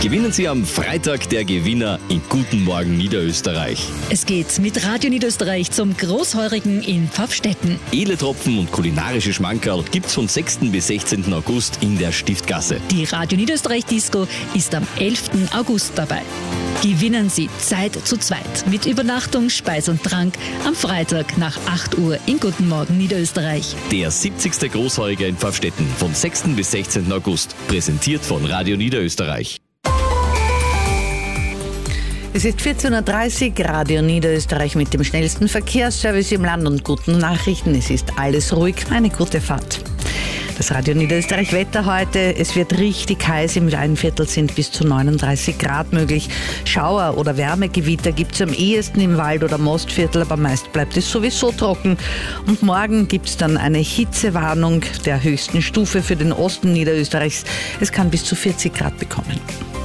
Gewinnen Sie am Freitag der Gewinner in Guten Morgen Niederösterreich. Es geht mit Radio Niederösterreich zum Großheurigen in Pfaffstätten. Edle Tropfen und kulinarische Schmankerl gibt's vom 6. bis 16. August in der Stiftgasse. Die Radio Niederösterreich Disco ist am 11. August dabei. Gewinnen Sie Zeit zu zweit mit Übernachtung, Speis und Trank am Freitag nach 8 Uhr in Guten Morgen Niederösterreich. Der 70. Großheuriger in Pfaffstätten vom 6. bis 16. August. Präsentiert von Radio Niederösterreich. Es ist 14.30 Uhr, Radio Niederösterreich mit dem schnellsten Verkehrsservice im Land und guten Nachrichten. Es ist alles ruhig, eine gute Fahrt. Das Radio Niederösterreich Wetter heute, es wird richtig heiß, im Weinviertel sind bis zu 39 Grad möglich. Schauer oder Wärmegewitter gibt es am ehesten im Wald- oder Mostviertel, aber meist bleibt es sowieso trocken. Und morgen gibt es dann eine Hitzewarnung der höchsten Stufe für den Osten Niederösterreichs. Es kann bis zu 40 Grad bekommen.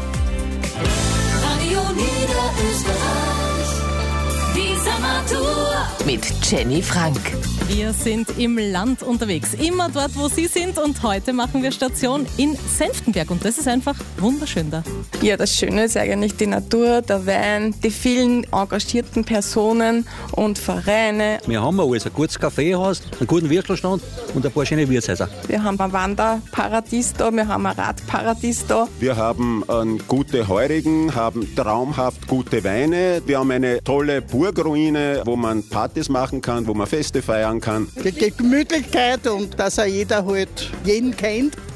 Mit Jenny Frank. Wir sind im Land unterwegs, immer dort, wo Sie sind, und heute machen wir Station in Senftenberg und das ist einfach wunderschön da. Ja, das Schöne ist eigentlich die Natur, der Wein, die vielen engagierten Personen und Vereine. Wir haben alles, ein gutes Kaffeehaus, einen guten Würstelstand und ein paar schöne Wirtshäuser. Wir haben ein Wanderparadies da, wir haben ein Radparadies da. Wir haben gute Heurigen, haben traumhaft gute Weine. Wir haben eine tolle Burgruine, wo man Partys machen kann, wo man Feste feiern kann. Die Gemütlichkeit und dass jeder halt jeden kennt.